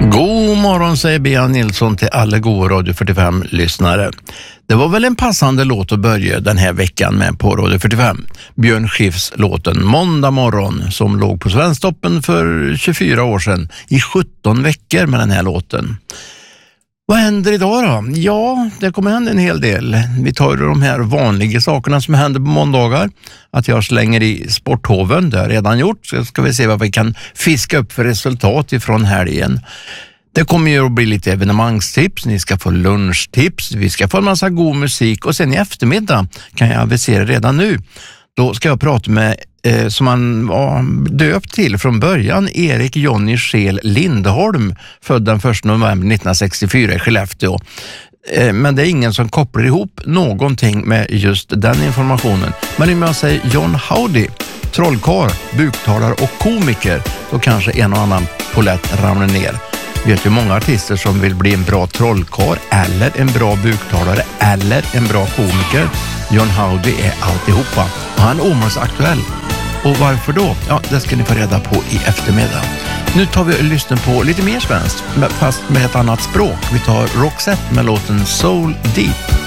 God morgon, säger Bea Nilsson till alla goda Radio 45-lyssnare. Det var väl en passande låt att börja den här veckan med på Radio 45. Björn Skifs låten Måndag morgon som låg på Svensktoppen för 24 år sedan i 17 veckor med den här låten. Vad händer idag då? Ja, det kommer hända en hel del. Vi tar ju de här vanliga sakerna som händer på måndagar. Att jag slänger i sporthoven, det har jag redan gjort. Så ska vi se vad vi kan fiska upp för resultat ifrån helgen. Det kommer ju att bli lite evenemangstips, ni ska få lunchtips, vi ska få en massa god musik och sen i eftermiddag kan jag avisera redan nu. Då ska jag prata med, som han var döpt till från början, Erik Jonny Scheel Lindholm, född den 1 november 1964 i Skellefteå. Men det är ingen som kopplar ihop någonting med just den informationen. Men om jag säger John Howdy, trollkarl, buktalare och komiker, då kanske en och annan polett ramlar ner. Vet ju många artister som vill bli en bra trollkarl eller en bra buktalare eller en bra komiker. John Howdy är alltihopa och han är områdsaktuell. Och varför då? Ja, det ska ni få reda på i eftermiddag. Nu tar vi och lyssnar på lite mer svenskt, fast med ett annat språk. Vi tar Roxette med låten Soul Deep.